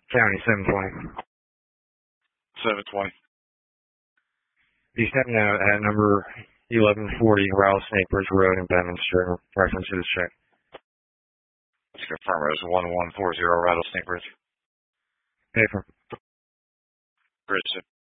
County 720. 720. Be stepping out at number 1140 Rattlesnake Bridge Road in Bedminster. Reference to this check. Let's confirm it was 1140 Rattlesnake Bridge. Paper. Bridge.